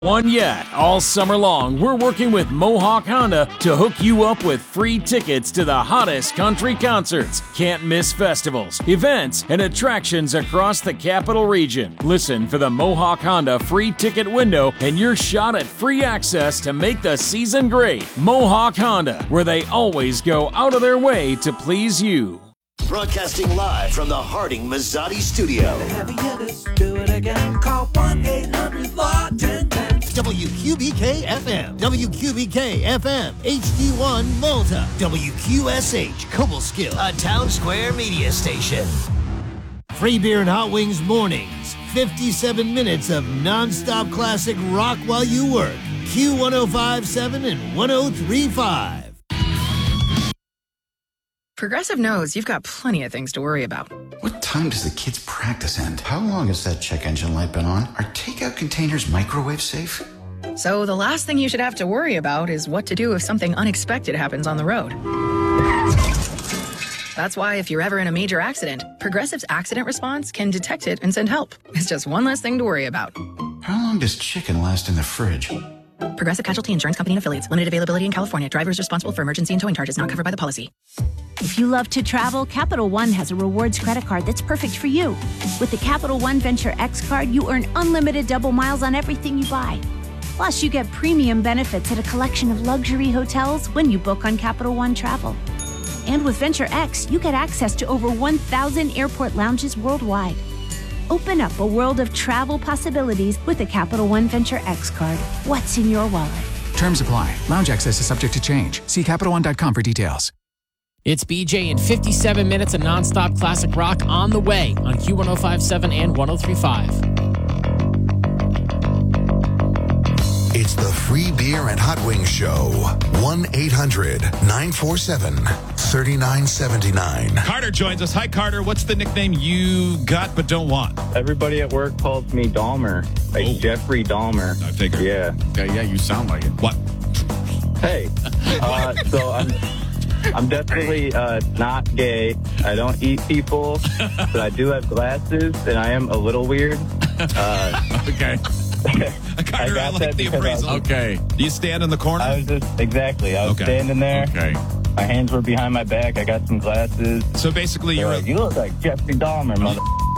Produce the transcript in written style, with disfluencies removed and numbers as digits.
One yet. All summer long, we're working with Mohawk Honda to hook you up with free tickets to the hottest country concerts, can't miss festivals, events, and attractions across the capital region. Listen for the Mohawk Honda free ticket window and your shot at free access to make the season great. Mohawk Honda, where they always go out of their way to please you. Broadcasting live from the Harding Mazzotti studio. Do it again. Call 1-800-LAW-1010. WQBK FM, WQBK FM, HD1 Malta, WQSH Cobleskill, a Town Square media station. Free beer and hot wings mornings. 57 minutes of non-stop classic rock while you work. Q1057 and 1035. Progressive knows you've got plenty of things to worry about. What time does the kids' practice end? How long has that check engine light been on? Are takeout containers microwave safe? So the last thing you should have to worry about is what to do if something unexpected happens on the road. That's why if you're ever in a major accident, Progressive's accident response can detect it and send help. It's just one less thing to worry about. How long does chicken last in the fridge? Progressive Casualty Insurance Company and Affiliates. Limited availability in California. Drivers responsible for emergency and towing charges not covered by the policy. If you love to travel, Capital One has a rewards credit card that's perfect for you. With the Capital One Venture X card, you earn unlimited double miles on everything you buy. Plus, you get premium benefits at a collection of luxury hotels when you book on Capital One Travel. And with Venture X, you get access to over 1,000 airport lounges worldwide. Open up a world of travel possibilities with the Capital One Venture X card. What's in your wallet? Terms apply. Lounge access is subject to change. See CapitalOne.com for details. It's BJ in 57 minutes of nonstop classic rock on the way on Q1057 and 1035. It's the Free Beer and Hot Wings Show. 1-800-947-3979. Carter joins us. Hi, Carter. What's the nickname you got but don't want? Everybody at work calls me Dahmer, like Jeffrey Dahmer. I figured. Yeah. Yeah, you sound like it. What? Hey, so I'm definitely not gay. I don't eat people, but I do have glasses, and I am a little weird. Okay. Carter, I like the appraisal. Okay. Do you stand in the corner? I was standing there. Okay. My hands were behind my back. I got some glasses. So basically, you look like Jeffrey Dahmer, mother.